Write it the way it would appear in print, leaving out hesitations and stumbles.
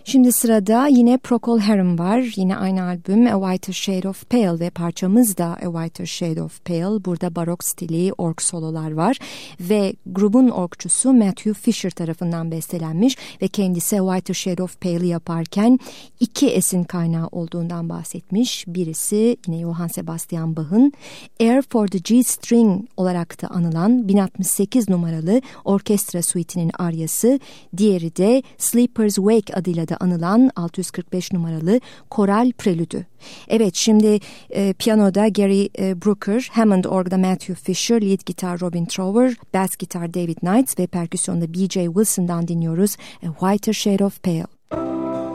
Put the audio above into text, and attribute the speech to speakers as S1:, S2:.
S1: Şimdi sırada yine Procol Harum var. Yine aynı albüm A Whiter Shade of Pale ve parçamız da A Whiter Shade of Pale. Burada barok stili org sololar var ve grubun orgçusu Matthew Fisher tarafından bestelenmiş ve kendisi A Whiter Shade of Pale'i yaparken iki esin kaynağı olduğundan bahsetmiş. Birisi yine Johann Sebastian Bach'ın Air for the G-String olarak da anılan 1068 numaralı orkestra suite'inin aryası, diğeri de Sleeper's Wake adıyla da anılan 645 numaralı koral prelüdü. Evet, şimdi piyanoda Gary Brooker, Hammond org'da Matthew Fisher, lead gitar Robin Trower, bass gitar David Knight ve perküsyonda B.J. Wilson'dan dinliyoruz A Whiter Shade of Pale.